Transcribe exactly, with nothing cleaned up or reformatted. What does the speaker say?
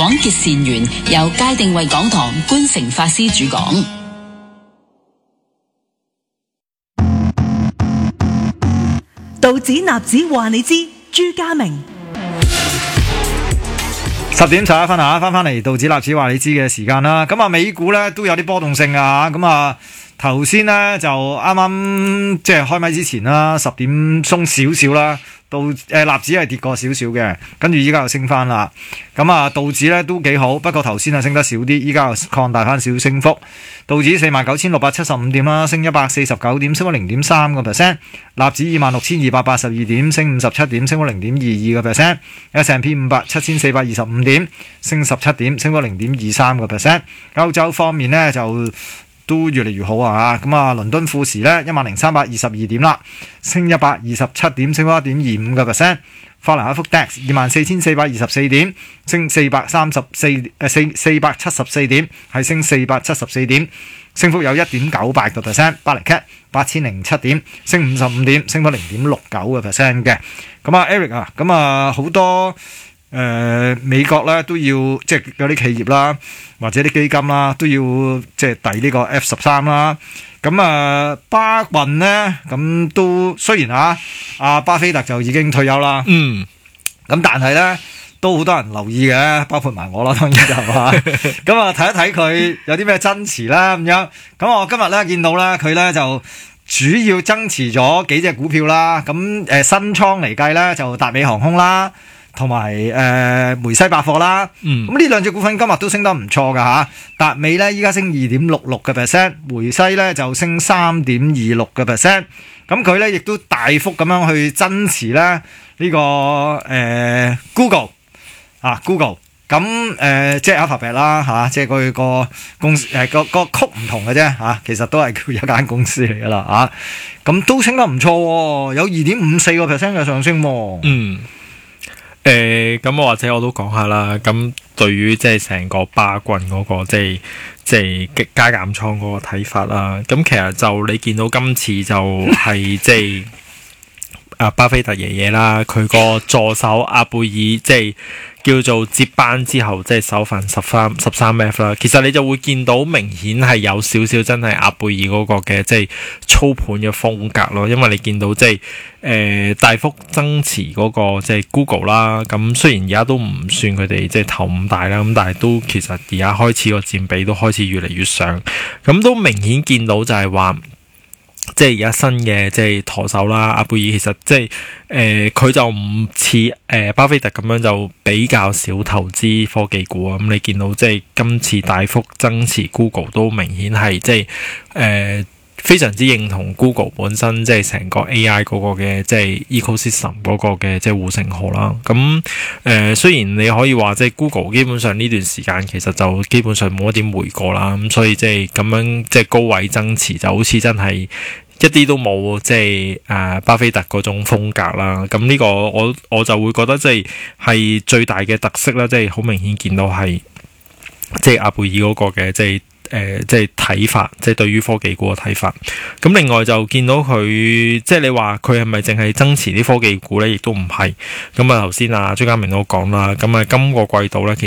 廣結善緣，由界定為港堂觀誠法師主講。 道指納指話你知，朱家明。 十點十一分啊，翻翻嚟道指納指話你知嘅時間啦。咁啊，美股咧都有啲波動性啊。咁啊，頭先咧就啱啱即係開咪之前啦，十點鬆少少啦。道誒納指係跌過少少嘅，跟住依家又升翻啦。咁啊，道指咧都幾好，不過頭先啊升得少啲，依家又擴大翻少少升幅。道指四萬九千六百七十五點啦，升一百四十九點，升咗零點三個 percent。納指二萬六千二百八十二點，升五十七點，升咗零點二二個 percent。S and P 五百七千四百二十五點，升十七點，升咗零點二三個 percent。歐洲方面呢，就都越嚟越好啊！咁啊，倫敦富時咧一萬零三百二十二點啦，升一百二十七點，升咗一點二五個 percent。法蘭克福 D A X 二萬四千四百二十四點，升四百三十四誒四四百七十四點，係升四百七十四點，升幅有一點九八個 percent。巴黎 C A T 八千零七點，升五十五點，升咗零點六九個 percent 嘅。咁啊 ，Eric 啊，咁啊好多。誒、呃、美國咧都要即係有啲企業啦，或者啲基金啦，都要即係抵呢個 F 十三啦。咁啊，巴郡咧咁都雖然啊，阿巴菲特就已經退休啦。嗯。咁但係咧都好多人留意嘅，包括埋我啦，當然就係嘛。咁啊，睇一睇佢有啲咩增持啦咁樣。咁我今日咧見到咧佢咧就主要增持咗幾隻股票啦。咁誒、呃、新倉嚟計咧就達美航空啦。同埋誒梅西百貨啦，咁呢兩隻股份今日都升得唔錯㗎嚇。達美咧依家升二點六六個 percent， 梅西咧就升三點二六個 percent。咁佢咧亦都大幅咁樣去增持咧呢、這個誒、呃、Google 啊 Google。咁誒、呃、即係 Alphabet 啦嚇，即係佢個公司誒個個曲唔同嘅啫嚇，其實都係佢一間公司嚟㗎啦嚇。咁都升得唔錯喎，有二點五四個 percent 嘅上升喎。 嗯。誒咁我或者我都講下啦，咁對於即係成個巴郡嗰個即係即係加減倉嗰個睇法啦，咁其實就你見到今次就係即係阿巴菲特爺爺啦，佢個助手阿貝爾即係叫做接班之後，即係首份十三十三 F 啦。其實你就會見到明顯係有少少真係阿貝爾嗰個嘅即係操盤嘅風格咯。因為你見到即係誒大幅增持嗰個即係 Google 啦。咁雖然而家都唔算佢哋即係頭五大啦，咁但係都其實而家開始個佔比都開始越嚟越上。咁都明顯見到就係話。即係而家新嘅即係舵手啦，阿貝爾其實即係誒佢就唔似誒巴菲特咁樣就比較少投資科技股啊。咁、嗯、你見到即係今次大幅增持 Google 都明顯係即係誒、呃、非常之認同 Google 本身即係成個 A I 嗰個嘅即係 ecosystem 嗰個嘅即係護城河啦。咁、嗯、誒、呃、雖然你可以話即係 Google 基本上呢段時間其實就基本上冇一點回過啦。咁、嗯、所以即係咁樣即係高位增持就好似真係一啲都冇即係誒、呃、巴菲特嗰種風格啦。咁呢個我我就會覺得即係係最大嘅特色啦。即係好明顯見到係即係阿貝爾嗰個嘅即係。誒、呃，即係睇法，即係對於科技股嘅睇法。咁另外就見到佢，即係你話佢係咪淨係增持啲科技股咧？亦都唔係。咁啊，頭先啊，朱家明都講啦。咁啊，今個季度咧，其